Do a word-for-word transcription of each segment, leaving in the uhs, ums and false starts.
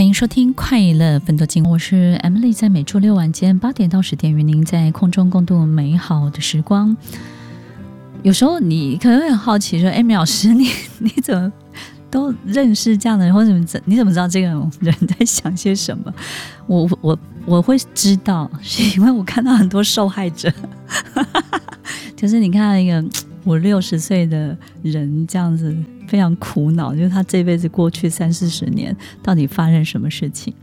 欢迎收听快乐奋斗经，我是 Emily， 在每周六晚间八点到十点与您在空中共度美好的时光。有时候你可能会很好奇说 Emily 老师，你你怎么都认识这样的人，或者你怎么知道这个人在想些什么？我我我会知道，是因为我看到很多受害者，就是你看到一个五六十岁的人这样子非常苦恼，就是他这辈子过去三四十年到底发生什么事情。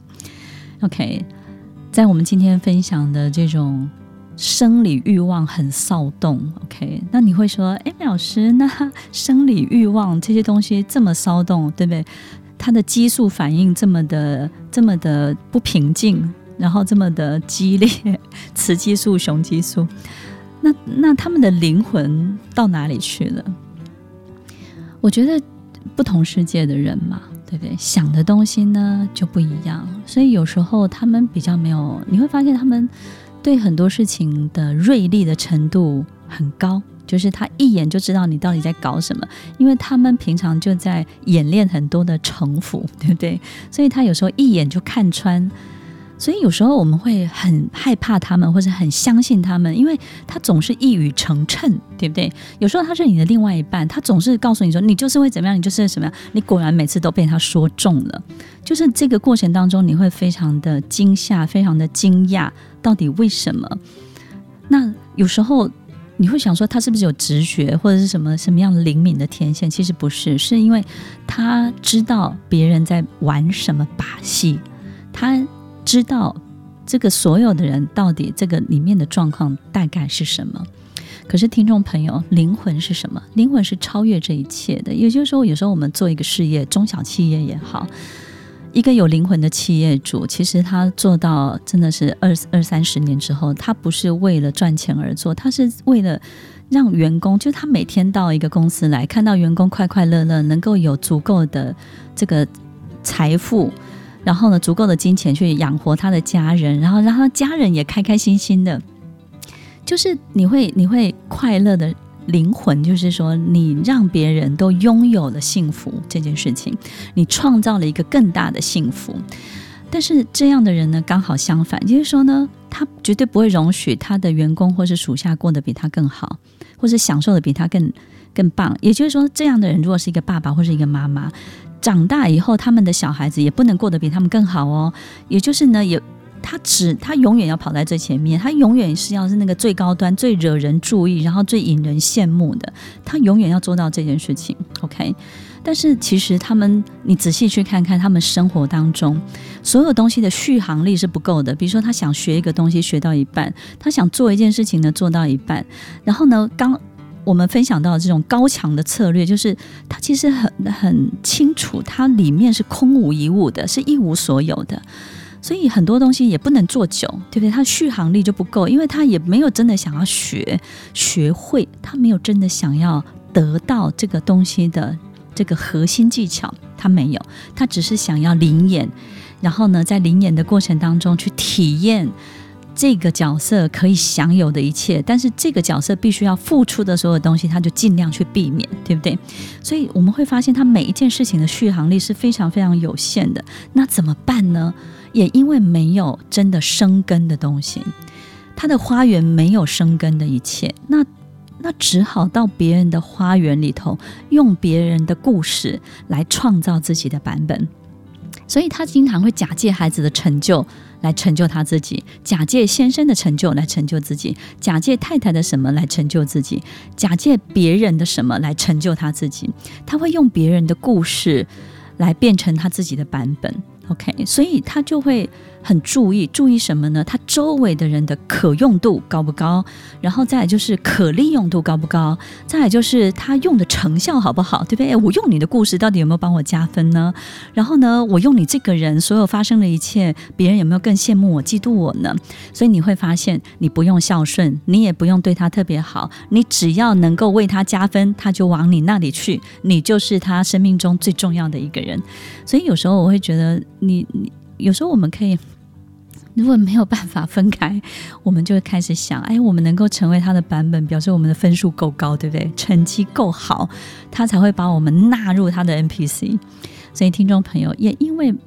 OK， 在我们今天分享的这种生理欲望很躁动， OK， 那你会说哎，老师，那生理欲望这些东西这么骚动，对不对？它的激素反应这么的这么的不平静，然后这么的激烈，雌激素雄激素，那那他们的灵魂到哪里去了？我觉得不同世界的人嘛，对不对？想的东西呢就不一样，所以有时候他们比较没有，你会发现他们对很多事情的锐利的程度很高，就是他一眼就知道你到底在搞什么，因为他们平常就在演练很多的城府，对不对？所以他有时候一眼就看穿，所以有时候我们会很害怕他们，或者很相信他们，因为他总是一语成谶，对不对？有时候他是你的另外一半，他总是告诉你说你就是会怎么样，你就是什么样，你果然每次都被他说中了。就是这个过程当中你会非常的惊吓，非常的惊讶，到底为什么？那有时候你会想说他是不是有直觉，或者是什么什么样的灵敏的天线？其实不是，是因为他知道别人在玩什么把戏，他知道这个所有的人到底这个里面的状况大概是什么。可是听众朋友，灵魂是什么？灵魂是超越这一切的。也就是说，有时候我们做一个事业，中小企业也好，一个有灵魂的企业主，其实他做到真的是二二三十年之后，他不是为了赚钱而做，他是为了让员工，就是他每天到一个公司来，看到员工快快乐乐，能够有足够的这个财富，然后呢，足够的金钱去养活他的家人，然后让他家人也开开心心的，就是你会你会快乐的灵魂，就是说你让别人都拥有了幸福这件事情，你创造了一个更大的幸福。但是这样的人呢，刚好相反，就是说呢，他绝对不会容许他的员工或是属下过得比他更好，或是享受的比他更更棒。也就是说，这样的人如果是一个爸爸或是一个妈妈，长大以后他们的小孩子也不能过得比他们更好哦。也就是呢，也他只他永远要跑在最前面，他永远是要是那个最高端、最惹人注意，然后最引人羡慕的，他永远要做到这件事情。 OK， 但是其实他们，你仔细去看看他们生活当中所有东西的续航力是不够的。比如说他想学一个东西学到一半，他想做一件事情呢做到一半，然后呢刚我们分享到的这种高强的策略，就是他其实很很清楚，他里面是空无一物的，是一无所有的，所以很多东西也不能做久，对不对？他续航力就不够，因为他也没有真的想要学学会，他没有真的想要得到这个东西的这个核心技巧，他没有，他只是想要临演，然后呢，在临演的过程当中去体验这个角色可以享有的一切，但是这个角色必须要付出的所有东西，他就尽量去避免，对不对？所以我们会发现他每一件事情的续航力是非常非常有限的。那怎么办呢？也因为没有真的生根的东西，他的花园没有生根的一切，那那只好到别人的花园里头，用别人的故事来创造自己的版本。所以他经常会假借孩子的成就来成就他自己，假借先生的成就来成就自己，假借太太的什么来成就自己，假借别人的什么来成就他自己。他会用别人的故事来变成他自己的版本。OK， 所以他就会很注意，注意什么呢？他周围的人的可用度高不高，然后再来就是可利用度高不高，再来就是他用的成效好不好，对不对？我用你的故事到底有没有帮我加分呢？然后呢，我用你这个人所有发生的一切，别人有没有更羡慕我、嫉妒我呢？所以你会发现，你不用孝顺，你也不用对他特别好，你只要能够为他加分，他就往你那里去，你就是他生命中最重要的一个人。所以有时候我会觉得你你有时候我们可以，如果没有办法分开，我们就会开始想，哎，我们能够成为他的版本，表示我们的分数够高，对不对？成绩够好，他才会把我们纳入他的 N P C。 所以听众朋友，也因为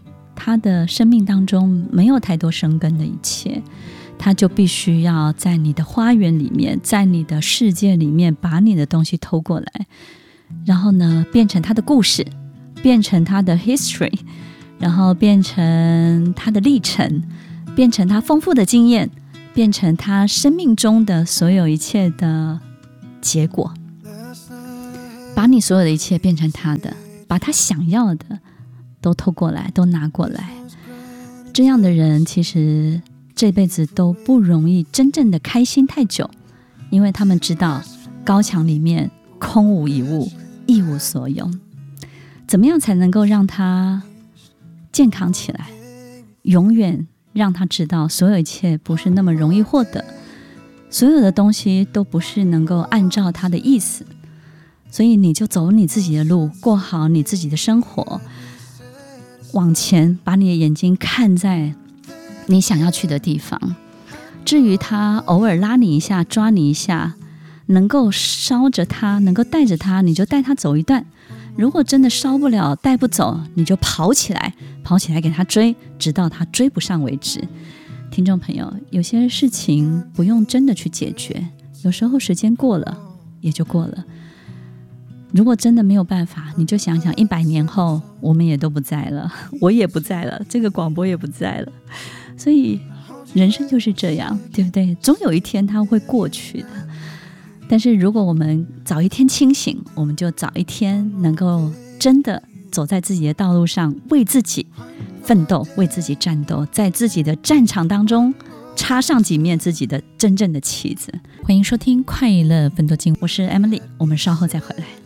他的生命当中没有太多生根的一切，他就必须要在你的花园里面，在你的世界里面把你的东西偷过来，然后呢变成他的故事，变成他的 history， 然后变成他的历程，变成他丰富的经验，变成他生命中的所有一切的结果，把你所有的一切变成他的，把他想要的都偷过来，都拿过来。这样的人其实这辈子都不容易真正的开心太久，因为他们知道高墙里面空无一物，一无所有。怎么样才能够让他健康起来，永远让他知道所有一切不是那么容易获得，所有的东西都不是能够按照他的意思，所以你就走你自己的路，过好你自己的生活，往前把你的眼睛看在你想要去的地方。至于他偶尔拉你一下，抓你一下，能够捎着他，能够带着他，你就带他走一段。如果真的捎不了，带不走，你就跑起来，跑起来给他追，直到他追不上为止。听众朋友，有些事情不用真的去解决，有时候时间过了也就过了。如果真的没有办法，你就想想一百年后我们也都不在了，我也不在了，这个广播也不在了。所以人生就是这样，对不对？总有一天它会过去的。但是如果我们早一天清醒，我们就早一天能够真的走在自己的道路上，为自己奋斗，为自己战斗，在自己的战场当中插上几面自己的真正的旗子。欢迎收听快乐奋斗经，我是 Emily， 我们稍后再回来。